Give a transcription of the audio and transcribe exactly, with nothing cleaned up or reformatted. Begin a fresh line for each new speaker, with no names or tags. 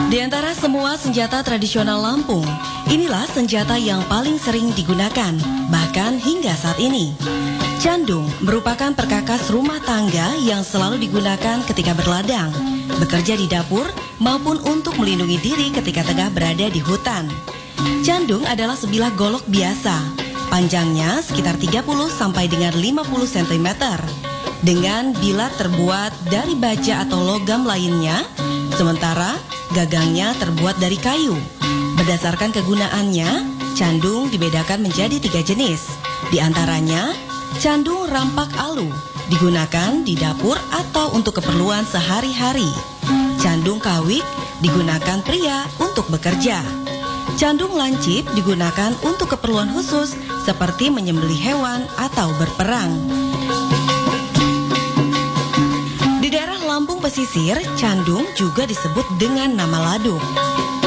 Di antara semua senjata tradisional Lampung, inilah senjata yang paling sering digunakan, bahkan hingga saat ini. Candung merupakan perkakas rumah tangga yang selalu digunakan ketika berladang, bekerja di dapur, maupun untuk melindungi diri ketika tengah berada di hutan. Candung adalah sebilah golok biasa, panjangnya sekitar tiga puluh sampai dengan lima puluh sentimeter, dengan bilat terbuat dari baja atau logam lainnya, sementara gagangnya terbuat dari kayu. Berdasarkan kegunaannya, candung dibedakan menjadi tiga jenis. Di antaranya, candung rampak alu, digunakan di dapur atau untuk keperluan sehari-hari. Candung kawik, digunakan pria untuk bekerja. Candung lancip digunakan untuk keperluan khusus seperti menyembelih hewan atau berperang. Di daerah Lampung pesisir, candung juga disebut dengan nama ladung.